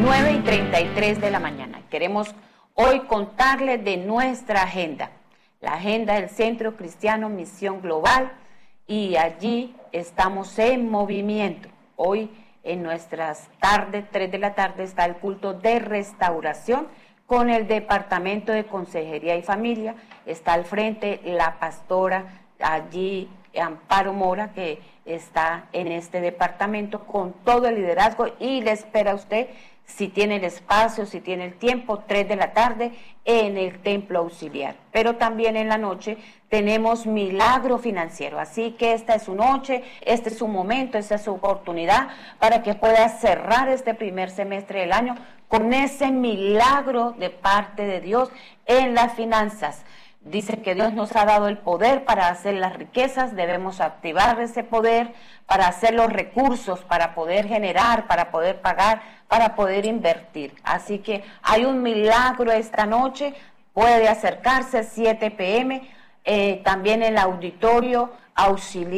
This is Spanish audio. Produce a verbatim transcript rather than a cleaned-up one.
nueve y treinta y tres de la mañana. Queremos hoy contarles de nuestra agenda, la agenda del Centro Cristiano Misión Global, y allí estamos en movimiento. Hoy en nuestras tardes, tres de la tarde, está el culto de restauración con el Departamento de Consejería y Familia. Está al frente la pastora allí, Amparo Mora, que está en este departamento con todo el liderazgo, y le espera a usted, si tiene el espacio, si tiene el tiempo, tres de la tarde en el Templo Auxiliar. Pero también en la noche tenemos Milagro Financiero, así que esta es su noche, este es su momento, esta es su oportunidad para que pueda cerrar este primer semestre del año con ese milagro de parte de Dios en las finanzas. Dice que Dios nos ha dado el poder para hacer las riquezas, debemos activar ese poder para hacer los recursos, para poder generar, para poder pagar, para poder invertir. Así que hay un milagro esta noche, puede acercarse siete p m, eh, también el auditorio auxiliar.